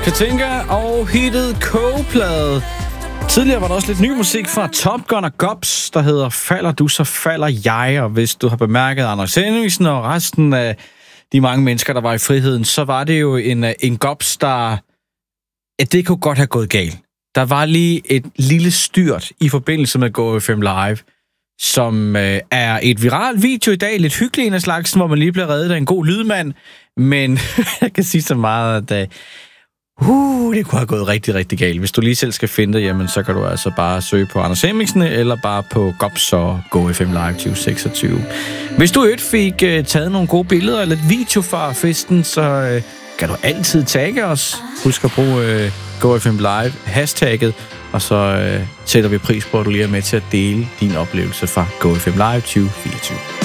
Katinka og hittet Coldplay. Tidligere var der også lidt ny musik fra Top Gun og Gobs, der hedder Falder du, så falder jeg. Og hvis du har bemærket Anders Henningsen og resten af de mange mennesker, der var i friheden, så var det jo en Gobs, der... Ja, det kunne godt have gået galt. Der var lige et lille styrt i forbindelse med GoFM Live, som er et viralt video i dag, lidt hyggelig en af slagsen, hvor man lige bliver reddet af en god lydmand. Men jeg kan sige så meget, at det kunne have gået rigtig, rigtig galt. Hvis du lige selv skal finde det, jamen, så kan du altså bare søge på Anders Hemmingsen, eller bare på Gobs og GoFM Live 2026. Hvis du fik taget nogle gode billeder eller et video fra festen, så kan du altid tagge os. Husk at bruge GoFM Live hashtagget, og så sætter vi pris på, at du lige er med til at dele din oplevelse fra GoFM Live 2024.